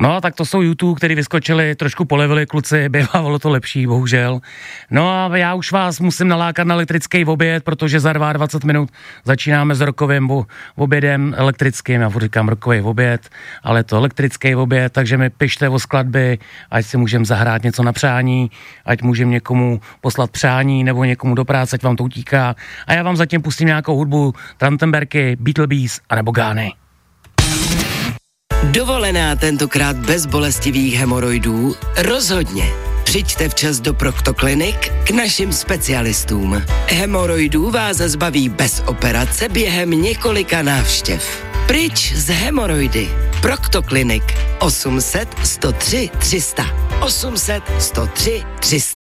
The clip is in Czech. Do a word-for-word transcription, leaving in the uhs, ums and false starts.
No, tak to jsou YouTube, který vyskočili, trošku polevili kluci, bývalo to lepší, bohužel. No a já už vás musím nalákat na elektrický oběd, protože za dvacet dva minut začínáme s rokovým obědem elektrickým, já říkám rokový oběd, ale to elektrický oběd, takže mi pište o skladby, ať si můžeme zahrát něco na přání, ať můžeme někomu poslat přání nebo někomu do práce, ať vám to utíká. A já vám zatím pustím nějakou hudbu, Trachtenbergy, Beetlebees a nebo Gány. Dovolená tentokrát bez bolestivých hemoroidů? Rozhodně. Přijďte včas do Proktoklinik k našim specialistům. Hemoroidů vás zbaví bez operace během několika návštěv. Pryč z hemoroidy. Proktoklinik osm set sto tři tři sta. osm set sto tři tři sta.